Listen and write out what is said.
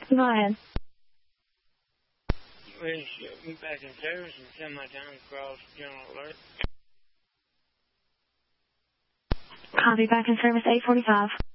Go ahead. Ready to ship me back in service and send my time across General Alert. Copy, back in service 845.